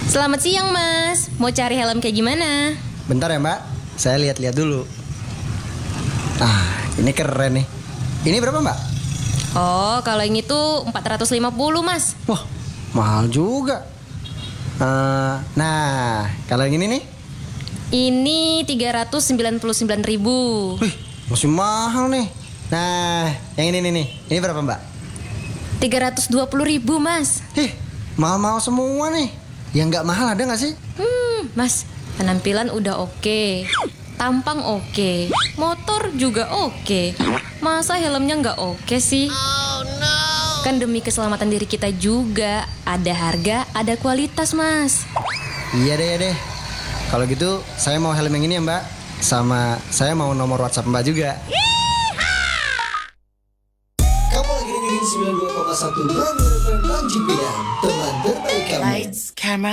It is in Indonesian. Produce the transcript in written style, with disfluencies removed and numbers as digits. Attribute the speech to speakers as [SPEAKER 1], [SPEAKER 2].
[SPEAKER 1] Selamat siang mas, mau cari helm kayak gimana?
[SPEAKER 2] Bentar ya mbak, saya lihat-lihat dulu. Ah, ini keren nih. Ini berapa mbak?
[SPEAKER 1] Oh, kalau yang itu 450 mas.
[SPEAKER 2] Wah, mahal juga. Nah, kalau yang ini nih?
[SPEAKER 1] Ini 399.000.
[SPEAKER 2] Wih, masih mahal nih. Nah, yang ini nih. Ini berapa mbak?
[SPEAKER 1] 320.000 mas.
[SPEAKER 2] Mahal-mahal semua nih. Yang nggak mahal ada nggak sih?
[SPEAKER 1] Mas, penampilan udah oke, tampang oke, motor juga oke. Masa helmnya nggak oke sih? Oh no. Kan demi keselamatan diri kita juga. Ada harga, ada kualitas mas.
[SPEAKER 2] Iya deh. Kalau gitu, saya mau helm yang ini ya mbak. Sama saya mau nomor WhatsApp mbak juga.
[SPEAKER 3] Kamu lagi dengerin 92,1 Radio FM Tanjung Pinang, teman terbaik kamu.
[SPEAKER 4] Lights, camera.